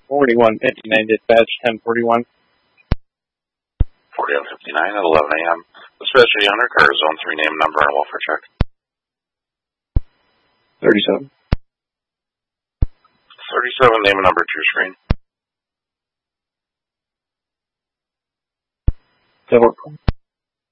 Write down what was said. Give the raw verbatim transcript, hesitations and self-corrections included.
forty-one fifty-nine dispatch, ten forty-one. forty-one fifty-nine at eleven a.m. Dispatcher Hunter, car zone three, name, number, and welfare check. thirty-seven. thirty-seven, name and number, two screen. Double.